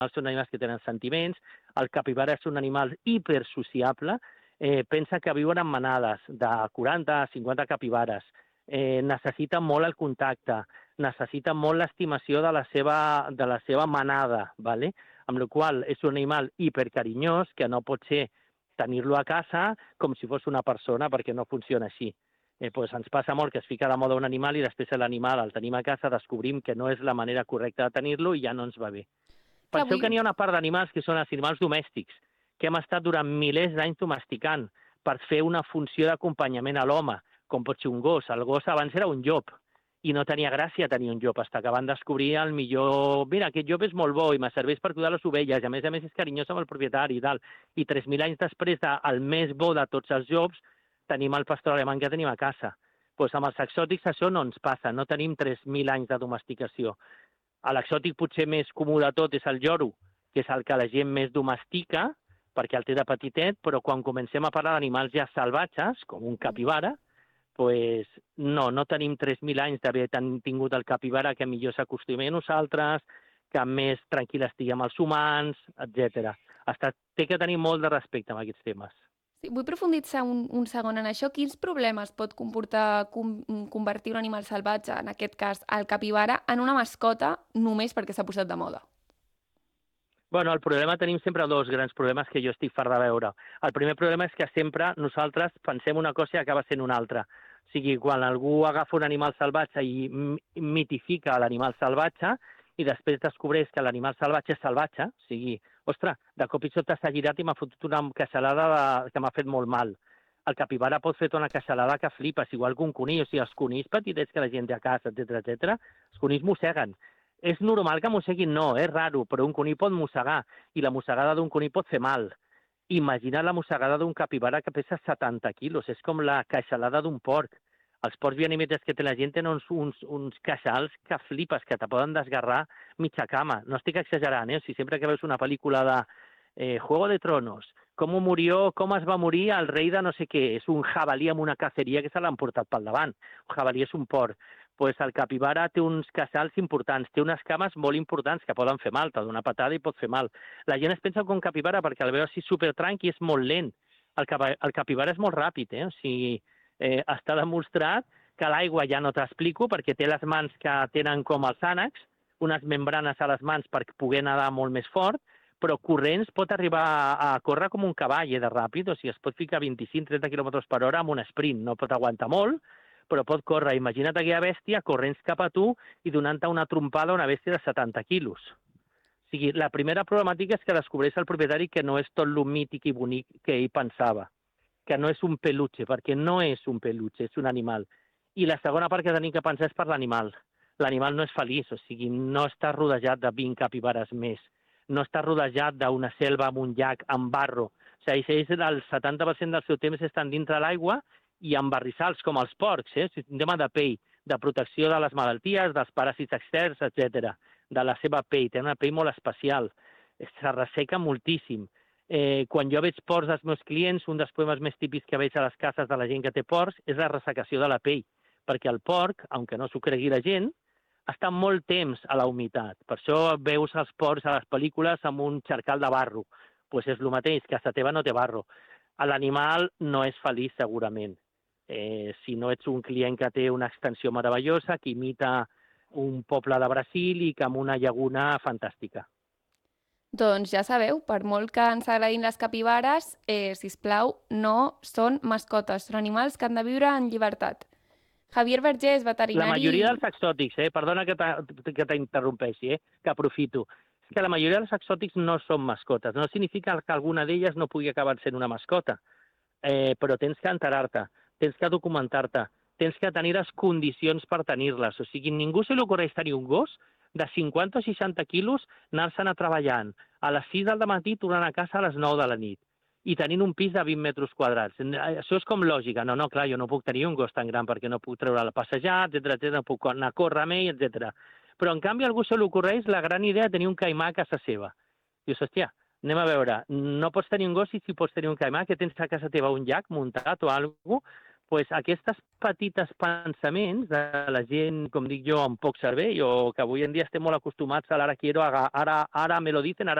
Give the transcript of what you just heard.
són animals que tenen sentiments, el capibara és un animal hipersociable, pensa que viuen en manades de 40 a 50 capibares, necessita molt el contacte, necessita molt l'estimació de la seva manada, ¿vale? Amb la qual és un animal hipercarinyós que no pot ser tenir-lo a casa com si fos una persona, perquè no funciona així. Pues ens passa molt que es fica de moda un animal i després l'animal el tenim a casa, descobrim que no és la manera correcta de tenir-lo i ja no ens va bé. Penseu que n'hi ha una part d'animals que són els animals domèstics, que hem estat durant milers d'anys domesticant per fer una funció d'acompanyament a l'home, com pot ser un gos. El gos abans era un llop, i no tenia gràcia tenir un llop, fins que van descobrir el millor... Mira, aquest llop és molt bo i me serveix per cuidar les ovelles, i a més és carinyós amb el propietari i tal. I 3.000 anys després del més bo de tots els llops, tenim el pastor alemany que tenim a casa. Doncs amb els exòtics això no ens passa, no tenim 3.000 anys de domesticació. L'exòtic potser més comú de tot és el lloro, que és el que la gent més domestica, perquè el té de petitet, però quan comencem a parlar d'animals ja salvatges, com un capibara, pues no tenim 3.000 anys d'haver tingut el capibara que millor s'acostumi a nosaltres, que més tranquil estigui amb els humans, etc. Té que tenir molt de respecte amb aquests temes. Sí, vull profunditzar un segon en això. Quins problemes pot comportar convertir un animal salvatge, en aquest cas el capibara, en una mascota només perquè s'ha posat de moda? Bueno, el problema tenim sempre dos grans problemes que jo estic fart de veure. El primer problema és que sempre nosaltres pensem una cosa i acaba sent una altra. O sigui, quan algú agafa un animal salvatge i mitifica l'animal salvatge i després descobreix que l'animal salvatge és salvatge, o sigui, ostres, de cop i sobte s'ha girat i m'ha fotut una queixalada que m'ha fet molt mal. El capibara pot fer una queixalada que flipes, igual que un conill, o sigui, els conills petitets que la gent té a casa, etc. Els conills mosseguen. És normal que mosseguin? No, és raro, però un conill pot mossegar, i la mossegada d'un conill pot fer mal. Imagina la mossegada d'un capibara que pesa 70 quilos, és com la queixalada d'un porc. Els porcs vianimetes que té la gent tenen uns queixals que flipes, que te poden desgarrar mitja cama. No estic exagerant, O sigui, sempre que veus una pel·lícula de Juego de Tronos, com es va morir el rei de no sé què, és un jabalí amb una caceria que se l'han portat pel davant. Un jabalí és un porc. Pues el capibara té uns queixals importants, té unes cames molt importants que poden fer mal, t'ha d'una patada i pot fer mal. La gent es pensa que un capibara, perquè el veu així supertranqui, és molt lent. El capibara és molt ràpid, O sigui, està demostrat que l'aigua ja no t'explico, perquè té les mans que tenen com els ànecs, unes membranes a les mans per poder nedar molt més fort, però corrents pot arribar a córrer com un cavall de ràpid, o sigui, es pot ficar 25-30 km per hora amb un sprint, no pot aguantar molt, però pot córrer. Imagina't aquella bèstia corrents cap a tu i donant-te una trompada a una bèstia de 70 quilos. O sigui, la primera problemàtica és que descobreix el propietari que no és tot lo mític i bonic que ell pensava, que no és un peluche, perquè no és un peluche, és un animal. I la segona part que tenim que pensar és per l'animal. L'animal no és feliç, o sigui, no està rodejat de 20 capibares més, no està rodejat d'una selva amb un llac, amb barro. O sigui, el 70% del seu temps estan dintre l'aigua i amb barrissals com els porcs, és un tema de pell, de protecció de les malalties, dels paràsits externs, etc. De la seva pell, té una pell molt especial, se resseca moltíssim. Quan jo veig porcs dels meus clients, un dels problemes més típics que veig a les cases de la gent que té porcs és la ressecació de la pell, perquè el porc, aunque no s'ho cregui la gent, està molt temps a la humitat. Per això veus els porcs a les pel·lícules amb un xarcal de barro. Doncs és el mateix, que a casa teva no té barro. L'animal no és feliç, segurament. Si no ets un client que té una extensió meravellosa, que imita un poble de Brasil i que amb una llaguna fantàstica. Doncs ja sabeu, per molt que ens agradin les capibares, sisplau, no són mascotes, són animals que han de viure en llibertat. Javier Vergé és veterinari... La majoria dels exòtics, perdona que t'interrompeixi, que aprofito, és que la majoria dels exòtics no són mascotes. No significa que alguna d'elles no pugui acabar sent una mascota, però tens que enterar-te, tens que documentar-te, tens que tenir les condicions per tenir-les. O sigui, ningú se li ocorreix tenir un gos de 50 o 60 quilos, anar-se'n a treballant, a les 6 del matí tornant a casa a les 9 de la nit, i tenint un pis de 20 metres quadrats. Això és com lògica. No, clar, jo no puc tenir un gos tan gran perquè no puc treure'l a passejar, etc., no puc anar a córrer amb ell, etc. Però, en canvi, a algú se li ocorreix la gran idea de tenir un caimà a casa seva. Dius, hòstia, anem a veure, no pots tenir un gos i si pots tenir un caimà, que tens a casa teva un llac muntat o alguna cosa, pues, aquests petites pensaments de la gent, com dic jo, amb poc cervell, o que avui en dia estem molt acostumats a l'ara quiero, ara me lo dicen, ara